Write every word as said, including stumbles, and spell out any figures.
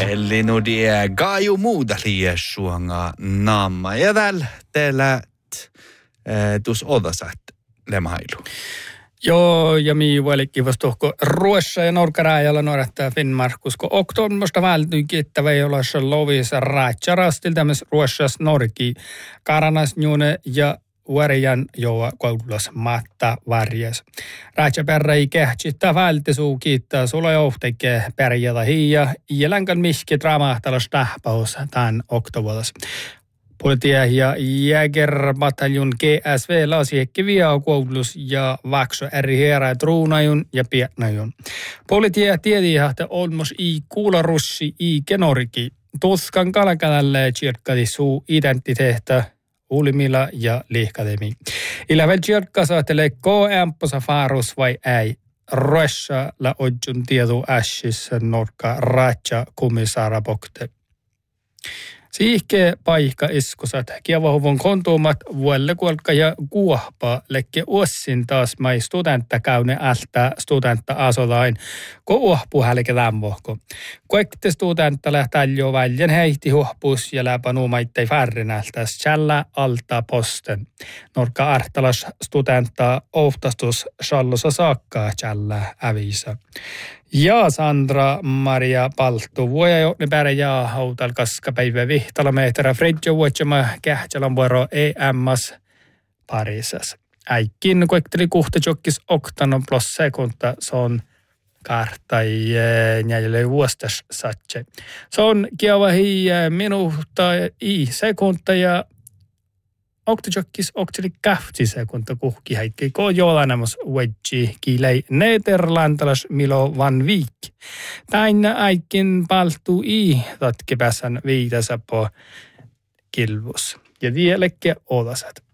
Eli nu det gaaju muuta liessuanga namma. Ja tällä teillä tuossa odasat lemhailu. Joo, ja mii valitkin vastuhko Ruossa ja Norkarajalla noudattaa Finnmarkus, kun oktobermosta vältyykin, että vei olla se lovisa raatjarastil tämmöis Ruossas Norki, Karanas Njune ja Varjan joa koululas matta varjas. Raatjaperra ei kehtsittä vältisuu kiittää sulla johteke pärjätä hiia, ja länkan mihki dramahtalas tähpaus tämän oktoberas. Politia ja jägerbataljon G S V lasiekki viao koulus ja vakso eri herää truunajun ja pietnajun. Politia tiedi, että olmos i kuularussi i kenoriki. Tuskan kalkalalle tjirkkadi suu identiteettä ulimilla ja liikademi. Ilävel tjirkka saattelee koeamposa farus vai ei. Ruossa la odjun tiedu ässissä norka ratja kumisara bokte. Siihke paikka iskusat kievahuvun kontuumat vuolle kuolka ja kuohpa lekke uossin taas mai studentta käyne ältä studentta asolain ko uohpu hälke lämmohko. Koekte studentta lähtää jo väljen heihti huohpus ja läpä nuumaittei färrin ältäs tjällä alta posten. Norka artalas studentta ohtastus sallosa saakka tjällä äviisa. Ja Sandra Maria Palttu, vuoja jo ne pärjää hautal kaskapäivä vihtala meitä Fredjo vuotsama kähtsälän vuoro E M-as Parisas. Äikin koekteli kuhta jokkis oktanon plus sekunta, se on karta ja näille vuostas satse. Se on kiava hii minuutta i sekunta ja oktajokkis okteli kähtsi sekunta kuhki häikki. Ko joolanamus wedgi kiilei Nederlantalas Milo van Viik. Täinä äikin paltu i tatkepäsän viitasa po kilvus. Ja vieläkin odasat.